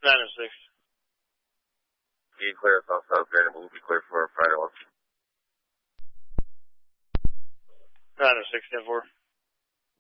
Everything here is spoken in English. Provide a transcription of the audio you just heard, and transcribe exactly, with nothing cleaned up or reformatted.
nine oh six. Be clear, South South Grand, we'll be clear for Friday lunch. nine oh six, ten four.